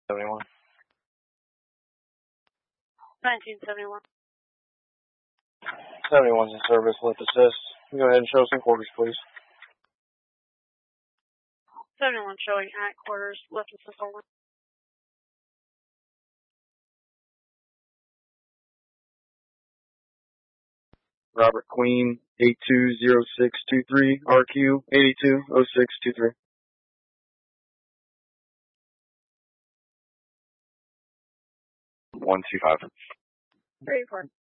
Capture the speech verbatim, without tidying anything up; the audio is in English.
seventy-one. nineteen seventy-one. seventy-one's in service, lift assist. Go ahead and show us in quarters, please. seventy-one showing at quarters, lift assist only. Robert Queen, eight two zero six two three, R Q, eighty-two oh six two three. one two five. Three, four.